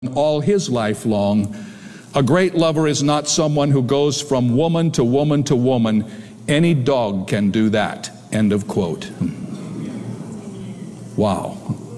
all his life long. A great lover is not someone who goes from woman to woman to woman. Any dog can do that. End of quote. Wow.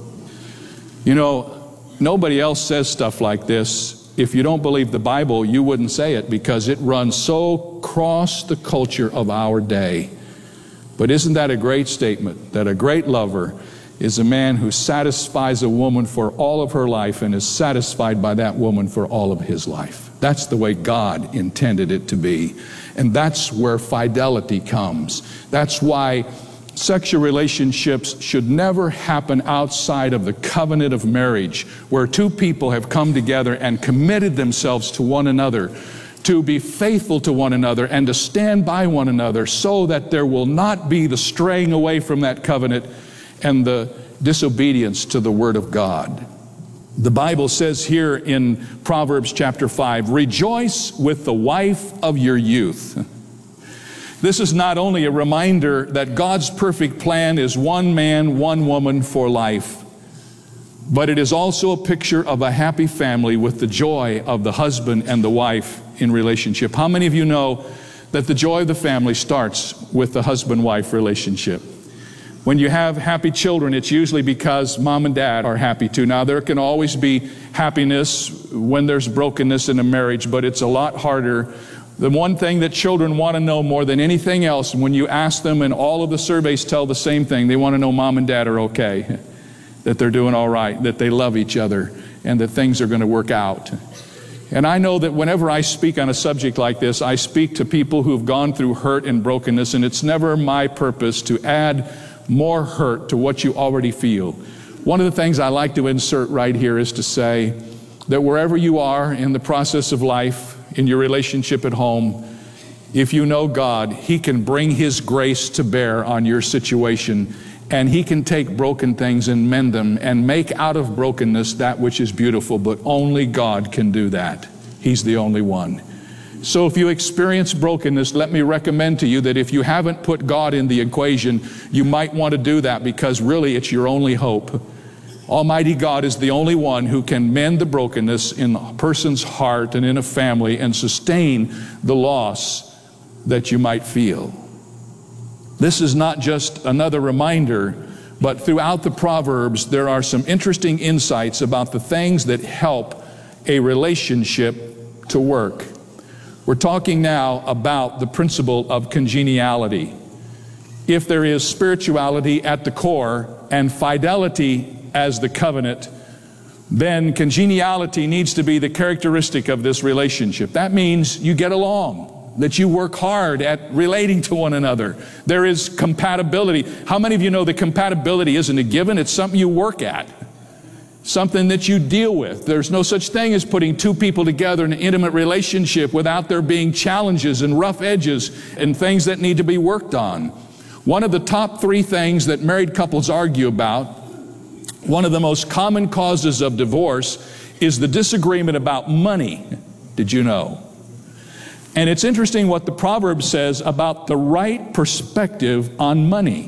You know, nobody else says stuff like this. If you don't believe the Bible, you wouldn't say it because it runs so across the culture of our day. But isn't that a great statement? That a great lover is a man who satisfies a woman for all of her life and is satisfied by that woman for all of his life. That's the way God intended it to be. And that's where fidelity comes. That's why sexual relationships should never happen outside of the covenant of marriage, where two people have come together and committed themselves to one another, to be faithful to one another and to stand by one another so that there will not be the straying away from that covenant and the disobedience to the Word of God. The Bible says here in Proverbs chapter 5, rejoice with the wife of your youth. This is not only a reminder that God's perfect plan is one man, one woman for life, but it is also a picture of a happy family with the joy of the husband and the wife in relationship. How many of you know that the joy of the family starts with the husband-wife relationship? When you have happy children, it's usually because mom and dad are happy too. Now, there can always be happiness when there's brokenness in a marriage, but it's a lot harder. The one thing that children want to know more than anything else, when you ask them, and all of the surveys tell the same thing, they want to know mom and dad are okay, that they're doing all right, that they love each other, and that things are going to work out. And I know that whenever I speak on a subject like this, I speak to people who've gone through hurt and brokenness, and it's never my purpose to add more hurt to what you already feel. One of the things I like to insert right here is to say that wherever you are in the process of life, in your relationship at home, if you know God, He can bring His grace to bear on your situation, and He can take broken things and mend them and make out of brokenness that which is beautiful, but only God can do that. He's the only one. So if you experience brokenness, let me recommend to you that if you haven't put God in the equation, you might want to do that, because really it's your only hope. Almighty God is the only one who can mend the brokenness in a person's heart and in a family and sustain the loss that you might feel. This is not just another reminder, but throughout the Proverbs there are some interesting insights about the things that help a relationship to work. We're talking now about the principle of congeniality. If there is spirituality at the core and fidelity as the covenant, then congeniality needs to be the characteristic of this relationship. That means you get along, that you work hard at relating to one another. There is compatibility. How many of you know that compatibility isn't a given? It's something you work at, something that you deal with. There's no such thing as putting two people together in an intimate relationship without there being challenges and rough edges and things that need to be worked on. One of the top three things that married couples argue about, one of the most common causes of divorce, is the disagreement about money. Did you know? And it's interesting what the Proverbs says about the right perspective on money.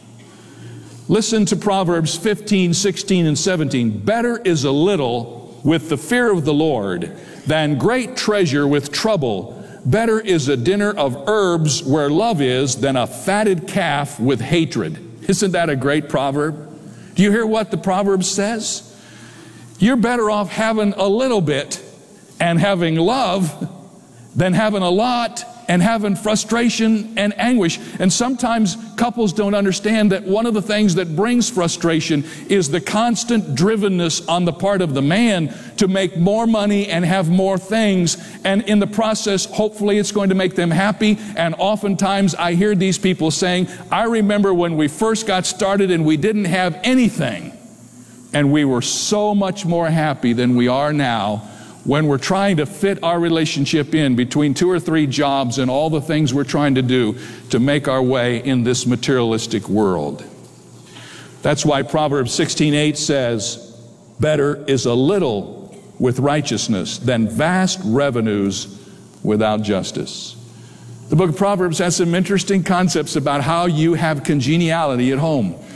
Listen to Proverbs 15, 16, and 17. Better is a little with the fear of the Lord than great treasure with trouble. Better is a dinner of herbs where love is than a fatted calf with hatred. Isn't that a great proverb? Do you hear what the proverb says? You're better off having a little bit and having love than having a lot and having frustration and anguish. And sometimes couples don't understand that one of the things that brings frustration is the constant drivenness on the part of the man to make more money and have more things. And in the process, hopefully it's going to make them happy. And oftentimes I hear these people saying, I remember when we first got started and we didn't have anything, and we were so much more happy than we are now, when we're trying to fit our relationship in between 2 or 3 jobs and all the things we're trying to do to make our way in this materialistic world. That's why Proverbs 16:8 says, better is a little with righteousness than vast revenues without justice. The book of Proverbs has some interesting concepts about how you have congeniality at home.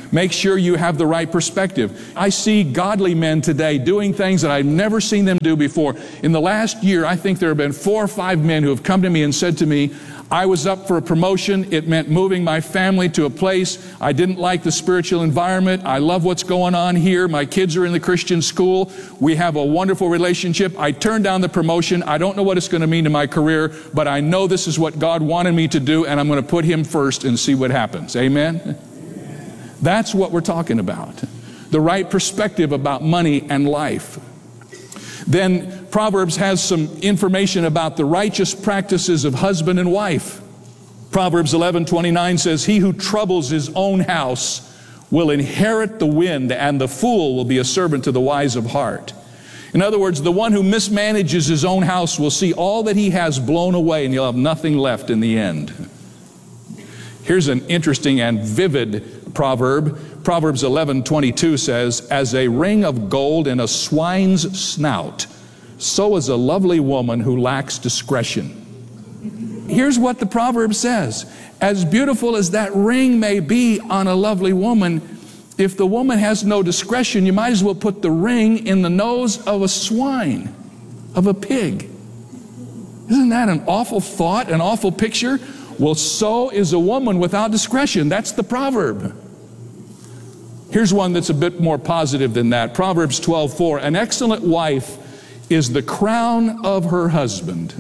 Make sure you have the right perspective. I see godly men today doing things that I've never seen them do before. In the last year, I think there have been 4 or 5 men who have come to me and said to me, I was up for a promotion. It meant moving my family to a place. I didn't like the spiritual environment. I love what's going on here. My kids are in the Christian school. We have a wonderful relationship. I turned down the promotion. I don't know what it's going to mean to my career, but I know this is what God wanted me to do, and I'm going to put Him first and see what happens. Amen? That's what we're talking about. The right perspective about money and life. Then Proverbs has some information about the righteous practices of husband and wife. Proverbs 11:29 says, he who troubles his own house will inherit the wind, and the fool will be a servant to the wise of heart. In other words, the one who mismanages his own house will see all that he has blown away, and he'll have nothing left in the end. Here's an interesting and vivid proverb. Proverbs 11:22 says, as a ring of gold in a swine's snout, so is a lovely woman who lacks discretion. Here's what the proverb says. As beautiful as that ring may be on a lovely woman, if the woman has no discretion, you might as well put the ring in the nose of a swine, of a pig. Isn't that an awful thought, an awful picture? Well, so is a woman without discretion. That's the proverb. Here's one that's a bit more positive than that. Proverbs 12:4, an excellent wife is the crown of her husband,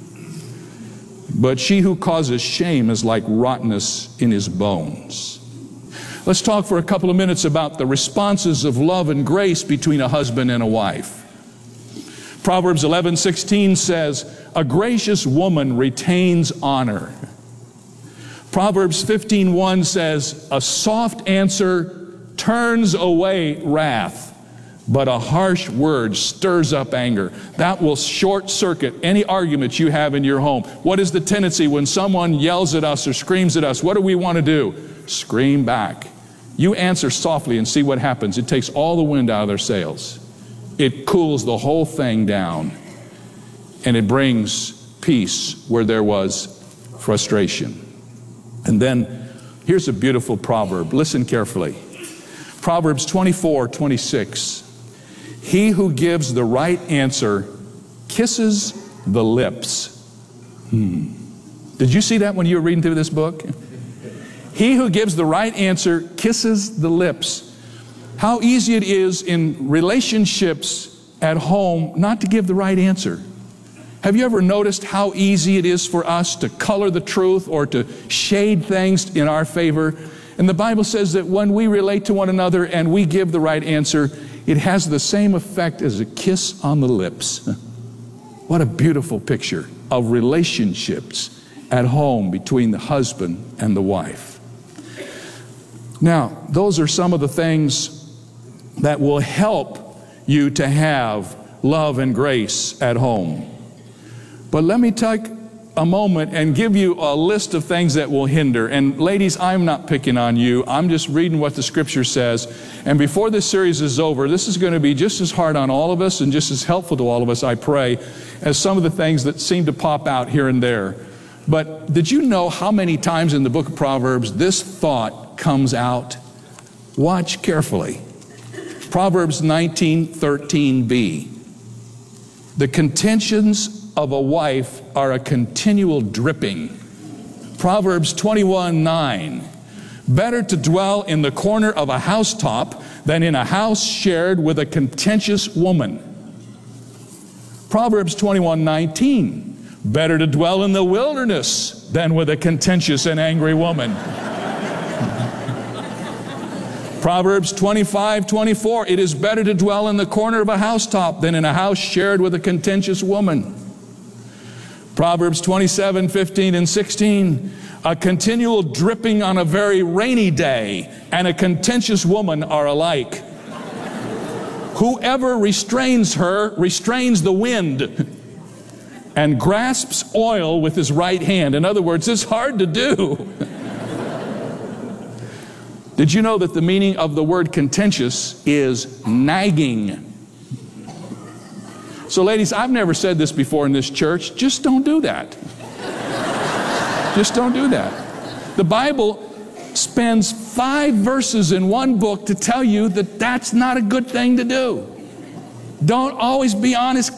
but she who causes shame is like rottenness in his bones. Let's talk for a couple of minutes about the responses of love and grace between a husband and a wife. Proverbs 11:16 says, a gracious woman retains honor. Proverbs 15:1 says, a soft answer turns away wrath, but a harsh word stirs up anger. That will short circuit any argument you have in your home. What is the tendency when someone yells at us or screams at us? What do we want to do? Scream back. You answer softly and see what happens. It takes all the wind out of their sails. It cools the whole thing down, and it brings peace where there was frustration. And then here's a beautiful proverb. Listen carefully. Proverbs 24:26. He who gives the right answer kisses the lips. Did you see that when you were reading through this book? He who gives the right answer kisses the lips. How easy it is in relationships at home not to give the right answer. Have you ever noticed how easy it is for us to color the truth or to shade things in our favor? And the Bible says that when we relate to one another and we give the right answer, it has the same effect as a kiss on the lips. What a beautiful picture of relationships at home between the husband and the wife. Now, those are some of the things that will help you to have love and grace at home. But let me take a moment and give you a list of things that will hinder. And ladies, I'm not picking on you. I'm just reading what the Scripture says. And before this series is over, this is going to be just as hard on all of us and just as helpful to all of us, I pray, as some of the things that seem to pop out here and there. But did you know how many times in the book of Proverbs this thought comes out? Watch carefully. Proverbs 19:13b. The contentions of a wife are a continual dripping. Proverbs 21:9. Better to dwell in the corner of a housetop than in a house shared with a contentious woman. Proverbs 21:19. Better to dwell in the wilderness than with a contentious and angry woman. Proverbs 25:24. It is better to dwell in the corner of a housetop than in a house shared with a contentious woman. Proverbs 27:15 and 16. A continual dripping on a very rainy day and a contentious woman are alike. Whoever restrains her restrains the wind and grasps oil with his right hand. In other words, it's hard to do. Did you know that the meaning of the word contentious is nagging? So ladies, I've never said this before in this church. Just don't do that. Just don't do that. The Bible spends 5 verses in one book to tell you that that's not a good thing to do. Don't always be honest.